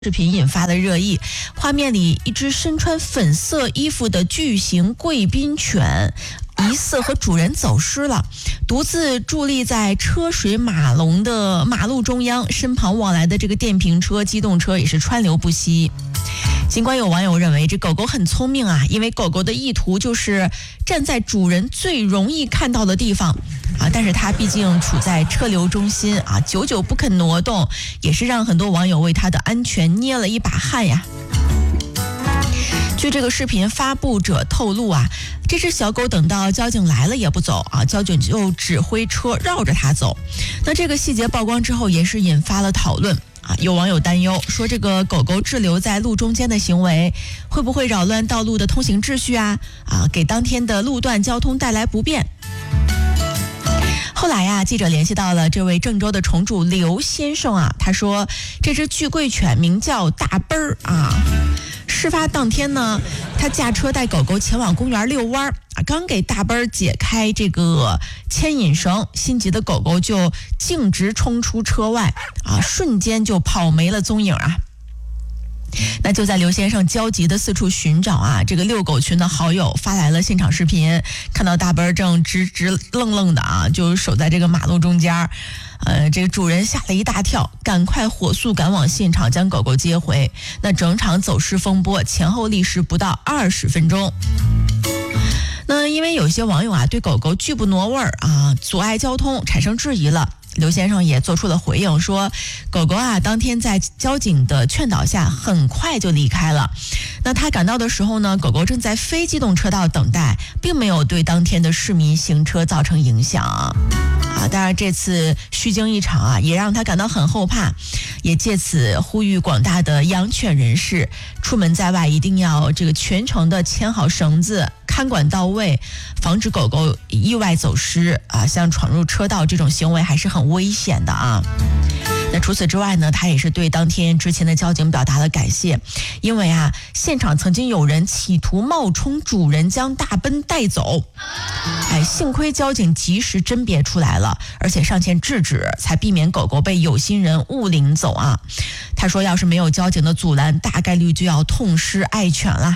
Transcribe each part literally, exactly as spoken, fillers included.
视频引发了热议，画面里一只身穿粉色衣服的巨型贵宾犬疑似和主人走失了，独自伫立在车水马龙的马路中央，身旁往来的这个电瓶车、机动车也是川流不息。尽管有网友认为这狗狗很聪明啊，因为狗狗的意图就是站在主人最容易看到的地方啊，但是它毕竟处在车流中心啊，久久不肯挪动，也是让很多网友为它的安全捏了一把汗呀。据这个视频发布者透露啊，这只小狗等到交警来了也不走啊，交警就指挥车绕着它走。那这个细节曝光之后，也是引发了讨论。啊，有网友担忧说，这个狗狗滞留在路中间的行为会不会扰乱道路的通行秩序啊？啊，给当天的路段交通带来不便。后来呀、啊，记者联系到了这位郑州的宠主刘先生啊，他说这只巨贵犬名叫大奔儿啊。事发当天呢，他驾车带狗狗前往公园遛弯啊，刚给大奔儿解开这个牵引绳，心急的狗狗就径直冲出车外啊，瞬间就跑没了踪影啊。那就在刘先生焦急的四处寻找啊，这个遛狗群的好友发来了现场视频，看到大奔儿正直直愣愣的啊，就守在这个马路中间。呃，这个主人吓了一大跳，赶快火速赶往现场将狗狗接回。那整场走失风波前后历时不到二十分钟。那因为有些网友啊对狗狗拒不挪位儿啊，阻碍交通产生质疑了。刘先生也做出了回应，说狗狗啊当天在交警的劝导下很快就离开了。那他赶到的时候呢，狗狗正在非机动车道等待，并没有对当天的市民行车造成影响啊。当然这次虚惊一场啊，也让他感到很后怕，也借此呼吁广大的养犬人士，出门在外一定要这个全程的牵好绳子，看管到位，防止狗狗意外走失啊，像闯入车道这种行为还是很危险的啊。那除此之外呢，他也是对当天之前的交警表达了感谢，因为啊，现场曾经有人企图冒充主人将大奔带走，哎，幸亏交警及时甄别出来了，而且上前制止，才避免狗狗被有心人误领走啊。他说，要是没有交警的阻拦，大概率就要痛失爱犬了。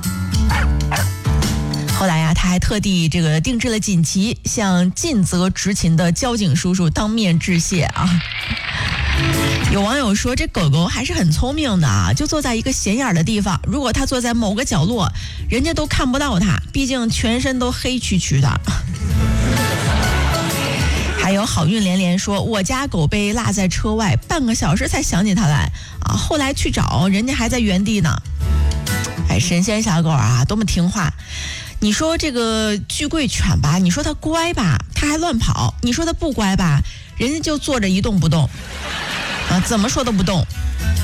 后来呀、啊，他还特地这个定制了锦旗，向尽责执勤的交警叔叔当面致谢啊。有网友说，这狗狗还是很聪明的啊，就坐在一个显眼的地方，如果它坐在某个角落，人家都看不到它，毕竟全身都黑黢黢的。还有好运连连说，我家狗被落在车外，半个小时才想起它来啊，后来去找，人家还在原地呢。哎，神仙小狗啊，多么听话！你说这个巨贵犬吧，你说它乖吧，它还乱跑；你说它不乖吧，人家就坐着一动不动，啊，怎么说都不动。